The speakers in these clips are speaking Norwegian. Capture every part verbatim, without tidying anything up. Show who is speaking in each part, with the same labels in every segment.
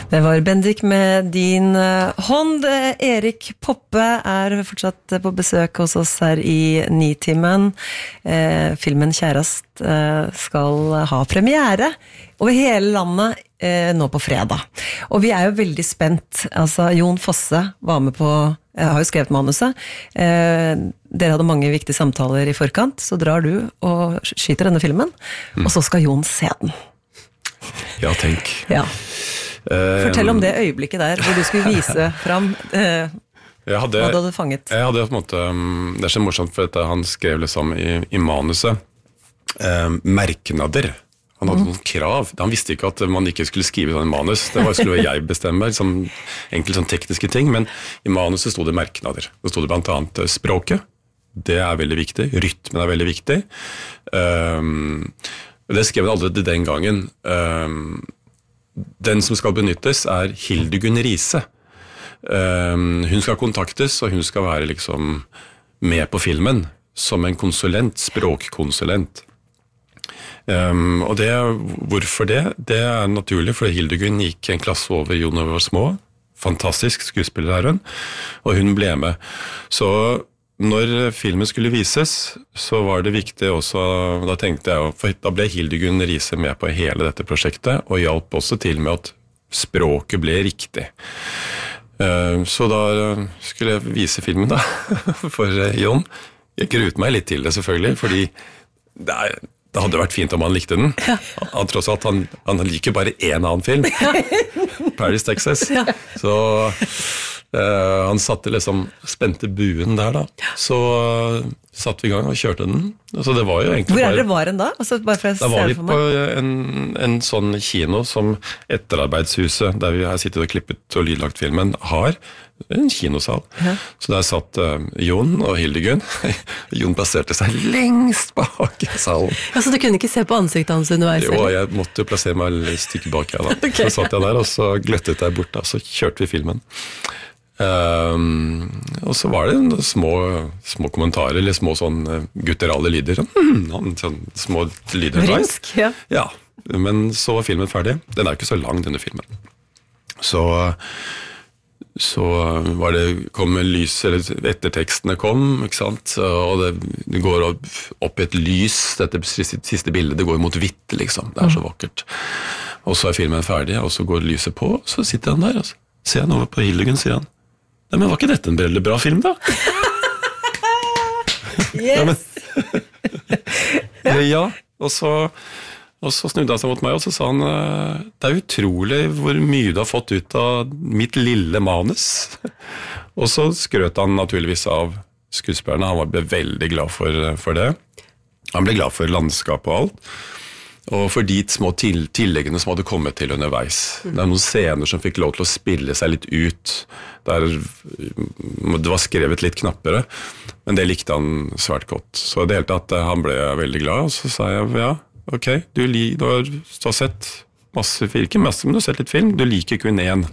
Speaker 1: Det var Bendik med din hånd. Erik Poppe er fortsatt på besøk hos oss her i Nitimen. Eh, filmen Kjærast eh, skal ha premiere over hele landet eh, nå på fredag. Og vi er jo veldig spent. Altså, Jon Fosse var med på, jeg har jo skrevet manuset. Eh, dere hadde mange viktige samtaler i forkant, så drar du og skyter denne filmen, mm. og så skal Jon se den.
Speaker 2: Ja, tenk.
Speaker 1: Ja. Fortell om det øyeblikket der, hvor du skulle vise frem eh,
Speaker 2: jeg hadde,
Speaker 1: hva du hadde fanget.
Speaker 2: Jeg hadde på en måte, det er så morsomt, for at han skrev liksom i, i manuset eh, merknader. Han hadde mm. noen krav. Han visste ikke at man ikke skulle skrive sånn i manus. Det var skulle jeg bestemme, liksom, enkelt sånn tekniske ting, men i manuset stod det merknader. Det stod det blant annet språket. Det er veldig viktig. Rytmen er veldig viktig. Um, det skrev han allerede den gangen. Um, Den som skal benyttes er Hildegunn Riise. Um, hun skal kontaktes, og hun skal være liksom med på filmen som en konsulent, språkkonsulent. Um, og det, hvorfor det? Det er naturlig, for Hildegunn gikk en klasse over Jon og var små. Fantastisk skuespiller er hun, og hun ble med. Så når filmen skulle vises, så var det viktig også, da tenkte jeg, for da ble Hildegunn Riise med på hele dette prosjektet, og hjalp også til med at språket ble riktig. Så da skulle jeg vise filmen da, for Jon. Jeg gruet meg litt til det selvfølgelig, fordi det, er, det hadde vært fint om han likte den. Han, tross alt, han, han liker bare en annen film, Paris, Texas. Så... Uh, han satte liksom, spente buen der da, så uh, satt vi i gang og kjørte den. Så det var jo egentlig
Speaker 1: Hvor er
Speaker 2: bare,
Speaker 1: dere var den da? Altså, bare for
Speaker 2: da var vi på en, en sånn kino som Etterarbeidshuset, der vi har sittet og klippet og lydlagt filmen, har en kinosal. Ja. Så der satt uh, Jon og Hildegunn. Jon plasserte seg lengst bak i salen.
Speaker 1: Ja, så du kunne ikke se på ansiktet hans underveis?
Speaker 2: Jo, jeg måtte jo plassere meg et stykke bak her da. Okay. Så satt jeg der, og så gløttet jeg bort da, så kjørte vi filmen. Um, og så var det små, små kommentarer, eller små sånn gutterale lyder, sånn, sånn små lyder.
Speaker 1: Vrinsk, ja.
Speaker 2: Ja, men så var filmen ferdig. Den er ikke så lang, denne filmen. Så, så var det, kom lys, eller ettertekstene kom, ikke sant, og det, det går opp, opp et lys, dette siste bildet, det går mot hvitt, liksom, det er så vakkert. Og så er filmen ferdig, og så går lyset på, og så sitter han der, og så ser han over på Hildegunn, sier han, nei, men var ikke dette en veldig bra film da?
Speaker 1: Yes! Ja, men,
Speaker 2: ja, og så, og så snudde han seg mot meg, og så sa han, det er utrolig hvor mye du har fått ut av mitt lille manus. Og så skrøt han naturligvis av skuespillerne, han ble veldig glad for, for det. Han ble glad for landskap og alt. Og for de små til, tilleggene som hadde kommet til underveis. Det er noen scener som fikk lov til å spille seg litt ut, der det var skrevet litt knappere, men det likte han svært godt. Så det hele tatt, han ble veldig glad, og så sa jeg, ja, ok, du, li, du, har, du har sett masse film, ikke masse, men du har sett litt film, du liker kun én.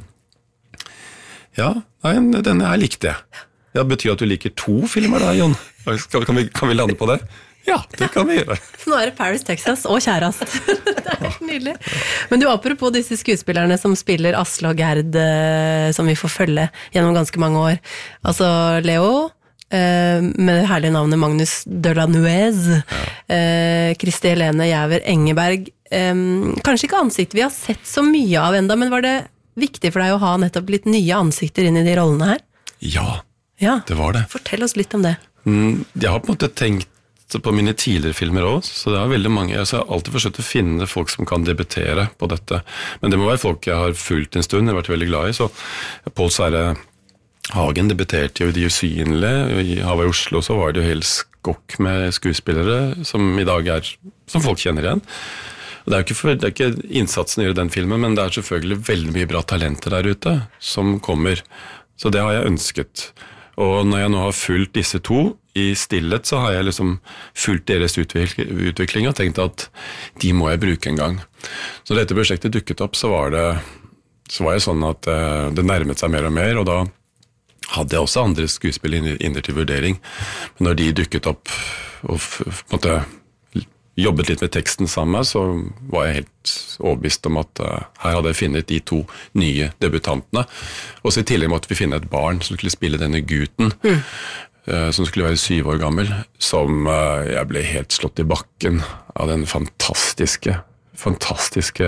Speaker 2: Ja, nei, denne her likte jeg. Ja, det betyr at du liker to filmer da, Jon. Kan vi, kan vi lande på det? Ja, det kan vi gjøre.
Speaker 1: Så nå er det Paris, Texas og Kjærast. Det er helt nydelig. Men du, apropos disse skuespillerne som spiller Asle og Gerd, som vi får følge gjennom ganske mange år. Altså Leo, med det herlige navnet Magnus Delanuez, ja. Kristi Helene Jæver Engeberg. Kanskje ikke ansikt vi har sett så mye av enda, men var det viktig for deg å ha nettopp litt nye ansikter inn i de rollene her?
Speaker 2: Ja,
Speaker 1: ja.
Speaker 2: Det var det.
Speaker 1: Fortell oss litt om det.
Speaker 2: Jeg har på en måte tenkt på mine tidligere filmer også, så det er veldig mange, jeg har alltid forsøkt å finne folk som kan debutere på dette, men det må være folk jeg har fulgt en stund, jeg har vært veldig glad i, så Pål Sverre Hagen debuterte jo i De Usynlige, i Hava i Oslo så var det jo helt skokk med skuespillere, som i dag er, som folk kjenner igjen. Og det er jo ikke, for, det er ikke innsatsen å gjøre den filmen, men det er selvfølgelig veldig mye bra talenter der ute som kommer, så det har jeg ønsket. Og når jeg nå har fulgt disse to i stillhet, så har jeg liksom fulgt deres utvikling og tenkt at de må jeg bruke en gang. Så dette prosjektet dukket opp, så var det, så var jeg sånn at det nærmet seg mer og mer, og da hadde jeg også andre skuespill inne til vurdering. Men når de dukket opp og på en måte jobbet litt med teksten sammen, så var jeg helt overbevist om at uh, her hadde jeg funnet de to nye debutantene. Og så i tillegg måtte vi finne et barn som skulle spille denne gutten, mm. uh, som skulle være syv år gammel, som uh, jeg ble helt slått i bakken av den fantastiske, fantastiske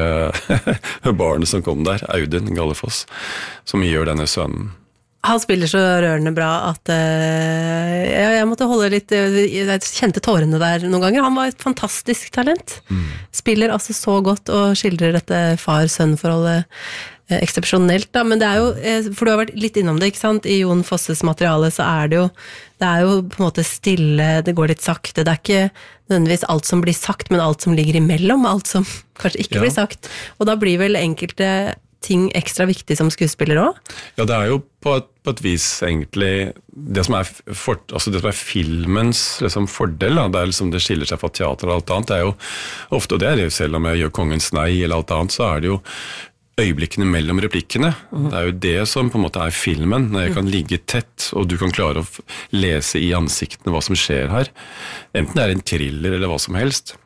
Speaker 2: barnet som kom der, Audun Gallefoss, som gjør denne sønnen.
Speaker 3: Han spiller så rørende bra at uh, jeg, jeg måtte holde litt, jeg kjente tårene der noen ganger. Han var et fantastisk talent. Mm. Spiller altså så godt og skildrer dette far-sønn-forholdet uh, eksepsjonelt. Da. Men det er jo, uh, for du har vært litt innom det, ikke sant? I Jon Fosses materiale så er det jo, det er jo på en måte stille, det går litt sakte. Det er ikke nødvendigvis alt som blir sagt, men alt som ligger imellom, alt som kanskje ikke ja. Blir sagt. Og da blir vel enkelte ting ekstra viktig som skuespiller også? Ja,
Speaker 2: det er jo på et, på et vis egentlig det som er, for, altså det som er filmens liksom, fordel, da, det er liksom det skiller seg fra teater og alt annet, det er jo ofte, og det er det selv om jeg gjør Kongens Nei eller alt annet, så er det jo øyeblikkene mellom replikkene. Mm. Det er jo det som på en måte er filmen, når jeg kan ligge tett, og du kan klare å lese i ansiktene hva som skjer her. Enten det er en thriller eller hva som helst.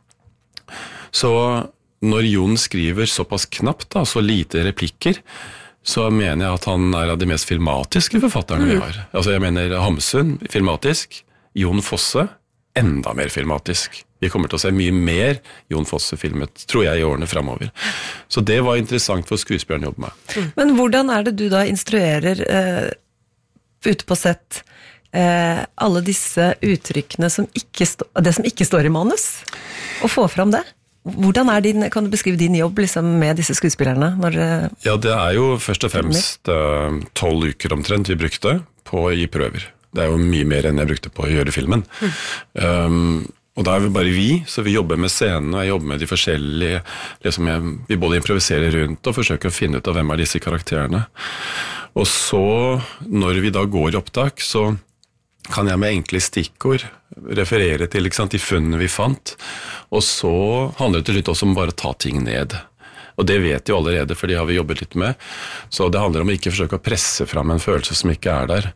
Speaker 2: Så når Jon skriver såpass knapt, da, så lite replikker, så mener jeg at han er av de mest filmatiske forfatterne mm. vi har. Altså jeg mener Hamsun, filmatisk, Jon Fosse, enda mer filmatisk. Vi kommer til å se mye mer Jon Fosse filmet, tror jeg, i årene fremover. Så det var interessant for skuespilleren å jobbe med.
Speaker 1: Mm. Men hvordan er det du da instruerer eh, ute på sett eh, alle disse uttrykkene som ikke, sto- det som ikke står i manus, og få fram det? Hvordan er din, kan du beskrive din jobb liksom, med disse skuespillerne? Når
Speaker 2: ja, det er jo først og fremst tolv uh, uker omtrent vi brukte på i prøver. Det er jo mye mer enn jeg brukte på å gjøre filmen. Mm. Um, og da er vi bare vi, så vi jobber med scenene, og jeg jobber med de forskjellige, liksom jeg, vi både improviserer rundt og forsøker å finne ut av hvem er disse karakterene. Og så, når vi da går i opptak, så kan jeg med enkle stikkord referere til ikke sant, de funnene vi fant, og så handler det til slutt også om bare å ta ting ned. Og det vet jo allerede, for det har vi jobbet litt med. Så det handler om å ikke forsøke å presse fram en følelse som ikke er der,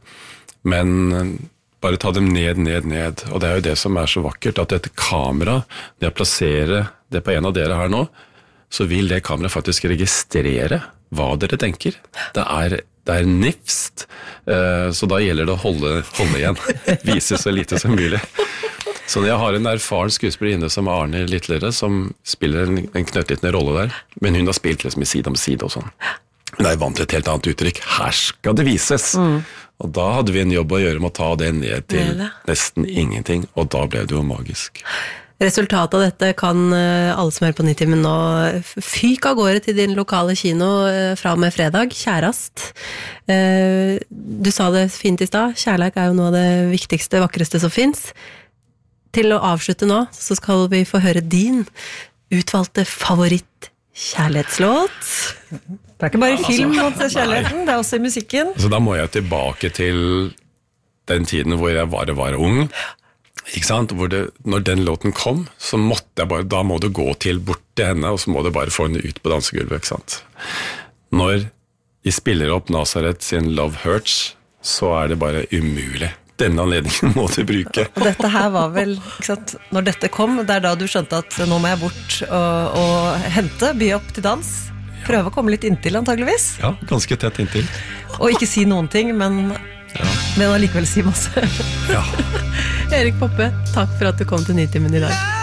Speaker 2: men bare ta dem ned, ned, ned. Og det er jo det som er så vakkert, at dette kamera, det å plassere det på en av dere her nå, så vil det kamera faktisk registrere hva dere tenker. Det er Det er nifst, så da gjelder det å holde, holde igjen, vise så lite som mulig. Så når jeg har en erfaren skuespiller inne som Arne Litlere, som spiller en, en knøttliten rolle der, men hun har spilt liksom i side om side og sånn. Hun er vant til et helt annet uttrykk. Her skal det vises! Mm. Og da hadde vi en jobb å gjøre med å ta det ned til nesten ingenting, og da ble det jo magisk.
Speaker 3: Resultatet av dette kan alle som hører på Nitimen nå fyk av gårde til din lokale kino fra og med fredag, Kjærast. Du sa det fint i stad, kjærleik er jo noe av det viktigste, vakreste som finnes. Til å avslutte nå, så skal vi få høre din utvalgte favoritt kjærlighetslåt.
Speaker 1: Det er ikke bare i film å se kjærligheten, det er også i musikken.
Speaker 2: Så da må jeg tilbake til den tiden hvor jeg bare var ung. Ikke sant? Hvor det, når den låten kom, så måtte jeg bare, da må du gå til bort til henne, og så må du bare få henne ut på dansegulvet, ikke sant? Når de spiller opp Nazareth sin Love Hurts, så er det bare umulig. Denne anledningen må du bruke.
Speaker 1: Og dette her var vel, ikke sant, når dette kom, det er da du skjønte at nå må jeg bort og, og hente, by opp til dans, prøve å komme litt inntil antageligvis.
Speaker 2: Ja, ganske tett inntil.
Speaker 1: Og ikke si noen ting, men, ja. men allikevel si masse.
Speaker 2: Ja.
Speaker 3: Erik Poppe, takk for at du kom til Nitimen i dag.